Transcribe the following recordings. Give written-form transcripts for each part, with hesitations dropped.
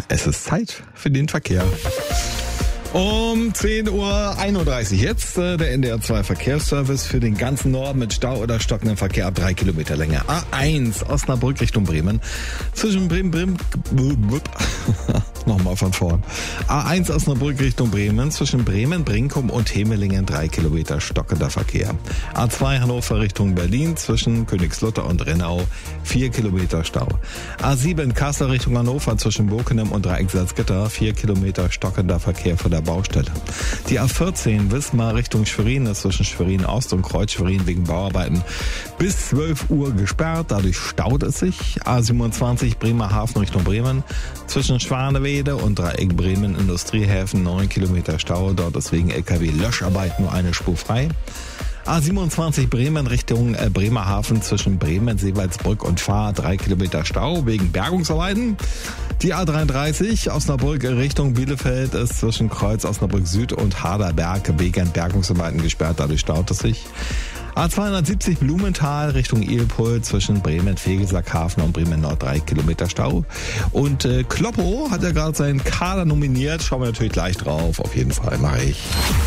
Es ist Zeit für den Verkehr. Um 10.31 Uhr jetzt der NDR 2 Verkehrsservice für den ganzen Norden mit Stau oder stockendem Verkehr ab 3 Kilometer Länge. A1 Osnabrück Richtung Bremen. Zwischen nochmal von vorn. A1 Osnabrück Richtung Bremen. Zwischen Bremen, Brinkum und Hemelingen 3 Kilometer stockender Verkehr. A2 Hannover Richtung Berlin. Zwischen Königslutter und Rennau 4 Kilometer Stau. A7 Kassel Richtung Hannover. Zwischen Bokenem und Dreieck Salzgitter 4 Kilometer stockender Verkehr von der Baustelle. Die A14 Wismar Richtung Schwerin ist zwischen Schwerin Ost und Kreuz Schwerin wegen Bauarbeiten bis 12 Uhr gesperrt. Dadurch staut es sich. A27 Bremerhaven Richtung Bremen. Zwischen Schwanewede und Dreieck Bremen Industriehäfen 9 Kilometer Stau. Dort ist wegen LKW-Löscharbeit nur eine Spur frei. A27 Bremen Richtung Bremerhaven zwischen Bremen, Seewaldsbrück und Fahr 3 Kilometer Stau wegen Bergungsarbeiten. Die A33 Osnabrück Richtung Bielefeld ist zwischen Kreuz Osnabrück Süd und Harderberg wegen Bergungsarbeiten gesperrt, dadurch staut es sich. A270 Blumenthal Richtung Ilpol zwischen Bremen, Vegelsackhafen und Bremen Nord 3 Kilometer Stau. Und Kloppo hat ja gerade seinen Kader nominiert. Schauen wir natürlich gleich drauf. Auf jeden Fall mache ich.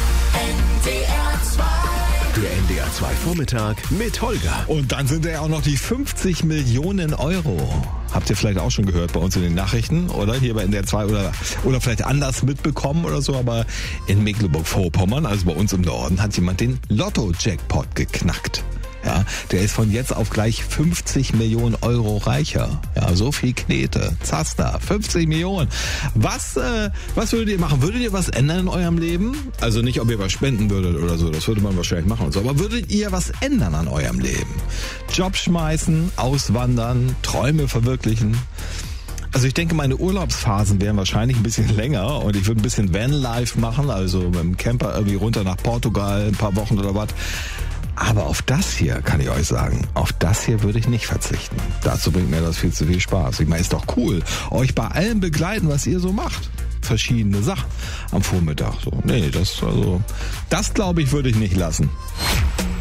Der NDR 2 Vormittag mit Holger. Und dann sind ja auch noch die 50 Millionen Euro. Habt ihr vielleicht auch schon gehört bei uns in den Nachrichten, oder? Hier bei NDR 2 oder vielleicht anders mitbekommen oder so. Aber in Mecklenburg-Vorpommern, also bei uns im Norden, hat jemand den Lotto-Jackpot geknackt. Ja, der ist von jetzt auf gleich 50 Millionen Euro reicher. Ja, so viel Knete. Zaster, 50 Millionen. Was würdet ihr machen? Würdet ihr was ändern in eurem Leben? Also nicht, ob ihr was spenden würdet oder so, das würde man wahrscheinlich machen und so. Aber würdet ihr was ändern an eurem Leben? Job schmeißen, auswandern, Träume verwirklichen? Also ich denke, meine Urlaubsphasen wären wahrscheinlich ein bisschen länger und ich würde ein bisschen Vanlife machen, also mit dem Camper irgendwie runter nach Portugal, ein paar Wochen oder was. Aber auf das hier, kann ich euch sagen, auf das hier würde ich nicht verzichten. Dazu bringt mir das viel zu viel Spaß. Ich meine, ist doch cool, euch bei allem begleiten, was ihr so macht. Verschiedene Sachen am Vormittag. So. Nee, das glaube ich, würde ich nicht lassen.